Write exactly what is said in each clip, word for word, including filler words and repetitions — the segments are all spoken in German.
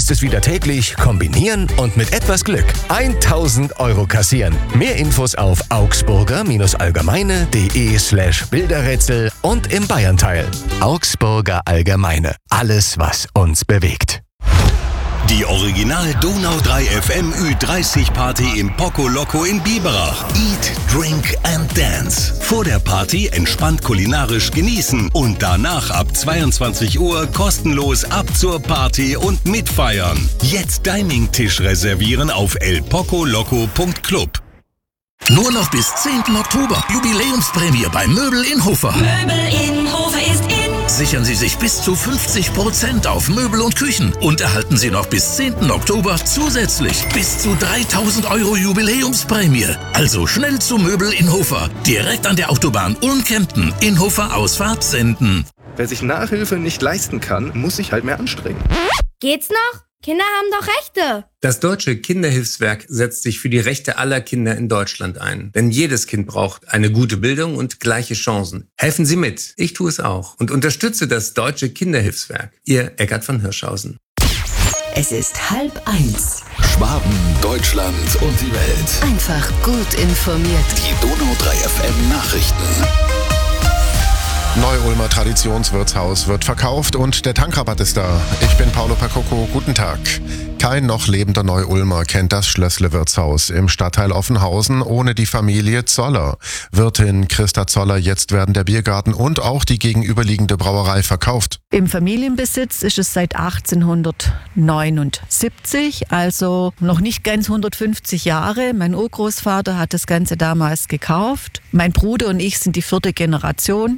heißt es wieder täglich kombinieren und mit etwas Glück tausend Euro kassieren. Mehr Infos auf augsburger-allgemeine.de slash Bilderrätsel und im Bayern-Teil. Augsburger Allgemeine. Alles, was uns bewegt. Die Original Donau drei F M Ü dreißig Party im Poco Loco in Biberach. Eat, Drink and Dance. Vor der Party entspannt kulinarisch genießen und danach ab zweiundzwanzig Uhr kostenlos ab zur Party und mitfeiern. Jetzt Dining-Tisch reservieren auf el poco loco punkt club. Nur noch bis zehnten Oktober. Jubiläumsprämie bei Möbel in Hofer. Möbel in Hofer ist in. Sichern Sie sich bis zu fünfzig Prozent auf Möbel und Küchen und erhalten Sie noch bis zehnten Oktober zusätzlich bis zu dreitausend Euro Jubiläumsprämie. Also schnell zu Möbel in Hofer. Direkt an der Autobahn Ulm-Kempten in Hofer Ausfahrt senden. Wer sich Nachhilfe nicht leisten kann, muss sich halt mehr anstrengen. Geht's noch? Kinder haben doch Rechte. Das Deutsche Kinderhilfswerk setzt sich für die Rechte aller Kinder in Deutschland ein. Denn jedes Kind braucht eine gute Bildung und gleiche Chancen. Helfen Sie mit. Ich tue es auch. Und unterstütze das Deutsche Kinderhilfswerk. Ihr Eckart von Hirschhausen. Es ist halb eins. Schwaben, Deutschland und die Welt. Einfach gut informiert. Die Donau drei F M Nachrichten. Neu-Ulmer Traditionswirtshaus wird verkauft und der Tankrabatt ist da. Ich bin Paolo Percoco, guten Tag. Kein noch lebender Neu-Ulmer kennt das Schlössle-Wirtshaus im Stadtteil Offenhausen ohne die Familie Zoller. Wirtin Christa Zoller, jetzt werden der Biergarten und auch die gegenüberliegende Brauerei verkauft. Im Familienbesitz ist es seit achtzehnhundertneunundsiebzig, also noch nicht ganz hundertfünfzig Jahre. Mein Urgroßvater hat das Ganze damals gekauft. Mein Bruder und ich sind die vierte Generation.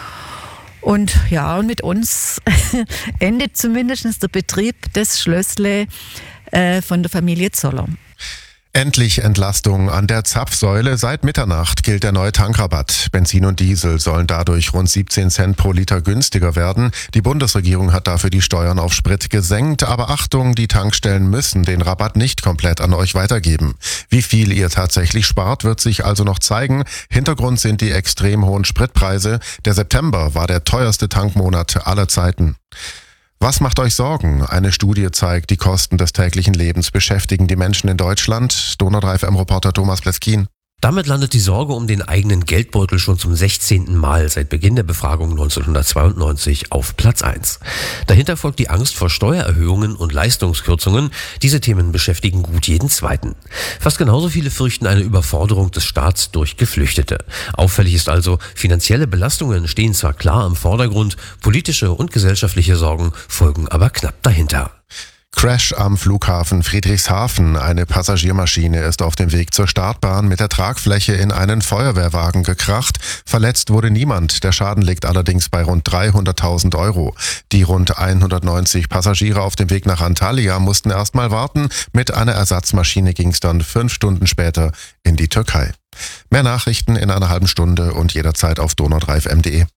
Und ja, und mit uns endet zumindest der Betrieb des Schlössle äh, von der Familie Zoller. Endlich Entlastung an der Zapfsäule. Seit Mitternacht gilt der neue Tankrabatt. Benzin und Diesel sollen dadurch rund siebzehn Cent pro Liter günstiger werden. Die Bundesregierung hat dafür die Steuern auf Sprit gesenkt. Aber Achtung, die Tankstellen müssen den Rabatt nicht komplett an euch weitergeben. Wie viel ihr tatsächlich spart, wird sich also noch zeigen. Hintergrund sind die extrem hohen Spritpreise. Der September war der teuerste Tankmonat aller Zeiten. Was macht euch Sorgen? Eine Studie zeigt, die Kosten des täglichen Lebens beschäftigen die Menschen in Deutschland. Donau drei F M-Reporter Thomas Pleskin. Damit landet die Sorge um den eigenen Geldbeutel schon zum sechzehnten Mal seit Beginn der Befragung neunzehnhundertzweiundneunzig auf Platz eins. Dahinter folgt die Angst vor Steuererhöhungen und Leistungskürzungen. Diese Themen beschäftigen gut jeden Zweiten. Fast genauso viele fürchten eine Überforderung des Staats durch Geflüchtete. Auffällig ist also, finanzielle Belastungen stehen zwar klar im Vordergrund, politische und gesellschaftliche Sorgen folgen aber knapp dahinter. Crash am Flughafen Friedrichshafen. Eine Passagiermaschine ist auf dem Weg zur Startbahn mit der Tragfläche in einen Feuerwehrwagen gekracht. Verletzt wurde niemand. Der Schaden liegt allerdings bei rund dreihunderttausend Euro. Die rund hundertneunzig Passagiere auf dem Weg nach Antalya mussten erstmal warten. Mit einer Ersatzmaschine ging es dann fünf Stunden später in die Türkei. Mehr Nachrichten in einer halben Stunde und jederzeit auf donau drei f m punkt de.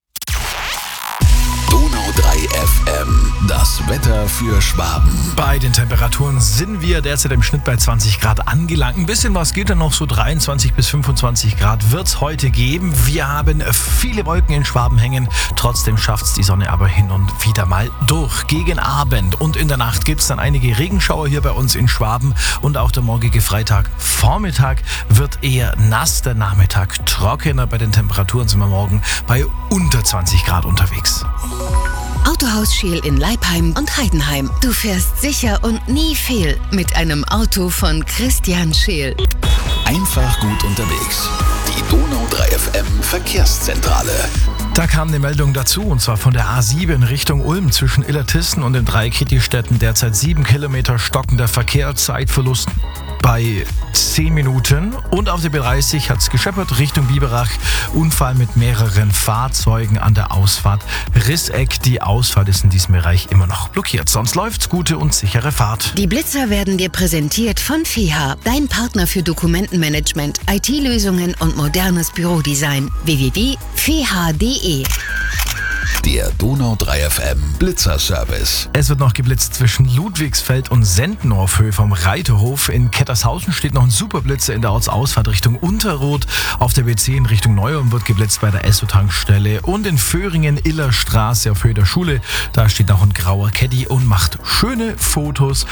Donau drei F M, das Wetter für Schwaben. Bei den Temperaturen sind wir derzeit im Schnitt bei zwanzig Grad angelangt. Ein bisschen was geht dann noch, so dreiundzwanzig bis fünfundzwanzig Grad wird es heute geben. Wir haben viele Wolken in Schwaben hängen. Trotzdem schafft es die Sonne aber hin und wieder mal durch. Gegen Abend und in der Nacht gibt es dann einige Regenschauer hier bei uns in Schwaben. Und auch der morgige Freitagvormittag wird eher nass. Der Nachmittag trockener. Bei den Temperaturen sind wir morgen bei unter zwanzig Grad unterwegs. Autohaus Scheel in Leipheim und Heidenheim. Du fährst sicher und nie fehl mit einem Auto von Christian Scheel. Einfach gut unterwegs. Die Donau drei F M Verkehrszentrale. Da kam eine Meldung dazu, und zwar von der A sieben Richtung Ulm zwischen Illertissen und den drei Kittistädten. Derzeit sieben Kilometer stockender Verkehr, Zeitverlust bei zehn Minuten. Und auf der B dreißig hat es gescheppert Richtung Biberach. Unfall mit mehreren Fahrzeugen an der Ausfahrt Risseck. Die Ausfahrt ist in diesem Bereich immer noch blockiert. Sonst läuft's, gute und sichere Fahrt. Die Blitzer werden dir präsentiert von F E H A, dein Partner für Dokumentenmanagement, I T-Lösungen und modernes Bürodesign. w w w punkt f e h a punkt d e. Der Donau drei F M Blitzerservice. Es wird noch geblitzt zwischen Ludwigsfeld und Sendendorf Höhe vom Reiterhof. In Kettershausen steht noch ein Superblitzer in der Ortsausfahrt Richtung Unterroth. Auf der B zehn Richtung Neu-Ulm wird geblitzt bei der Esso-Tankstelle. Und in Föhringen Illerstraße auf Höhe der Schule, da steht noch ein grauer Caddy und macht schöne Fotos